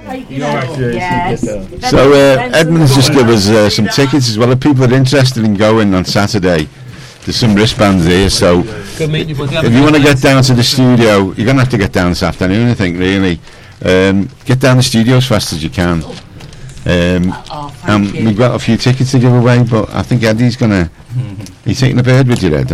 Yes. So Edmund's just give us some tickets as well. If people are interested in going on Saturday, there's some wristbands here. So if you want to get down to the studio, you're going to have to get down this afternoon, I think, really. Get down the studio as fast as you can. And we've got a few tickets to give away, but I think Eddie's going to... Are you taking a bird with you, Ed?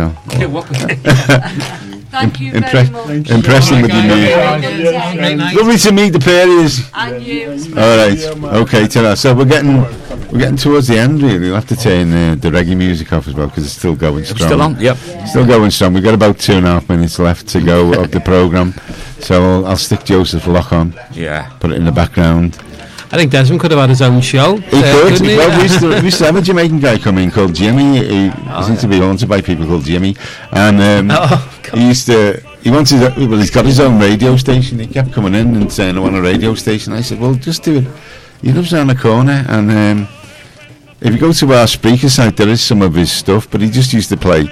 Thank you very much. Impress them with your music. Lovely to meet the Perriers. And you. All right. Okay, ta-ra. So we're getting towards the end, really. We'll have to turn the reggae music off as well because it's still going strong. Still on? Yep. Still going strong. We've got about 2.5 minutes left to go of the programme. So I'll stick Joseph Lock on. Yeah. Put it in the background. I think Desmond could have had his own show. He could. Well, we used to have a Jamaican guy come in called Jimmy. He seems to be haunted by people called Jimmy. And he's got his own radio station. He kept coming in and saying, I want a radio station. I said, well, just do it. He lives around the corner. And if you go to our speaker site, there is some of his stuff, but he just used to play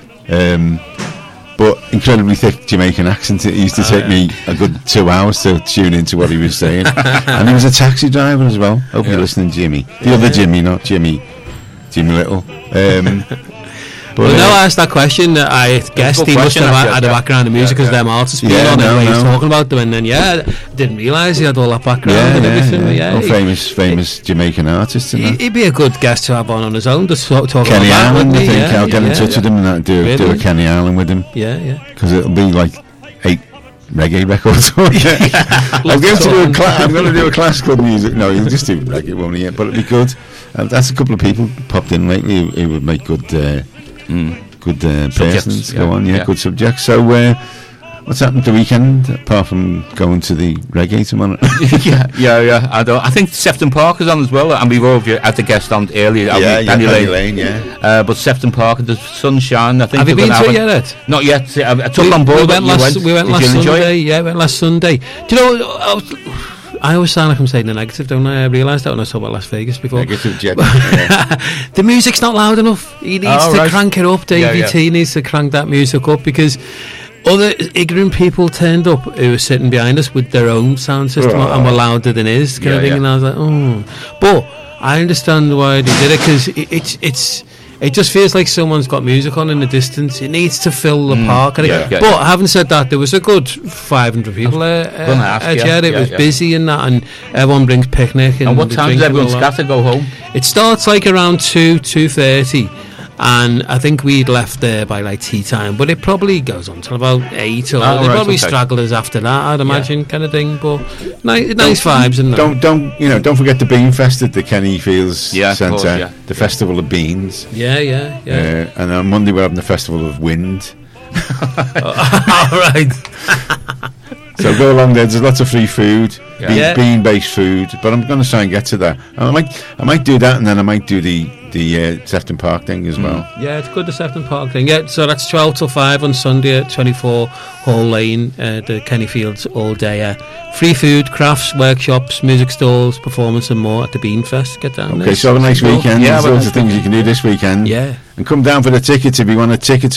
but incredibly thick Jamaican accent. It used to take me a good 2 hours to tune into what he was saying. And he was a taxi driver as well. Hope you're listening, Jimmy. The other Jimmy, not Jimmy Little. Well, no, I asked that question. I guessed he must have had a background in music because them artists being on it, he was talking about them, and then didn't realise he had all that background and everything. Famous Jamaican artist. He'd be a good guest to have on his own to talk Kenny about. Allen, I think. I'll get in touch with him and do a Kenny Allen with him. Yeah. Because it'll be like 8 reggae records. I'm going to do a classical music. No, he'll just do reggae, won't he? But it'll be good. That's a couple of people popped in lately who would make good persons go on, good subjects. So what's happened the weekend apart from going to the reggae tomorrow? I think Sefton Park is on as well, and we've all had the guest on earlier. Danny Lane. But Sefton Park, the sunshine. I think have you been to it yet? Not yet. I took on board. We went last Sunday. Yeah, we went last Sunday. Do you know? I always sound like I'm saying the negative, don't I? I realised that when I saw about Las Vegas before. Negative jet. The music's not loud enough. He needs to crank it up. DVT needs to crank that music up because other ignorant people turned up who were sitting behind us with their own sound system and were louder than his kind of thing. And I was like, But I understand why they did it because it just feels like someone's got music on in the distance. It needs to fill the park. But having said that, there was a good 500 people there. It was busy and that, and everyone brings picnic. And what time does everyone scatter go home? It starts like around 2:30. And I think we'd left there by like tea time, but it probably goes on till about 8 or they probably stragglers after that, I'd imagine, kind of thing. But nice vibes. And don't forget the Bean Fest at the Kenny Fields Centre, the Festival of Beans. And on Monday we're having the Festival of Wind. All right. So go along there. There's lots of free food, bean-based food. But I'm going to try and get to that. I might do that, and then I might do the Sefton Park thing as well. Yeah, it's good, the Sefton Park thing. Yeah, so that's 12 till 5 on Sunday at 24 Hall Lane, the Kenny Fields all day. Free food, crafts, workshops, music stalls, performance and more at the Bean Fest. Get down there. Okay, so have a nice weekend. There's lots of things you can do this weekend. Yeah. And come down for the tickets if you want a ticket.